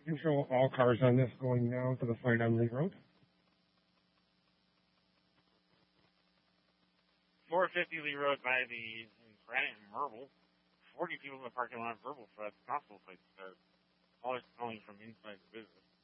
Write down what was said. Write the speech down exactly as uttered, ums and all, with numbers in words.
Control all cars on this going now to the side on Lee Road. four fifty Lee Road by the Granite and Marble. forty people in the parking lot verbal for the constable place. Uh, all calling from inside the business.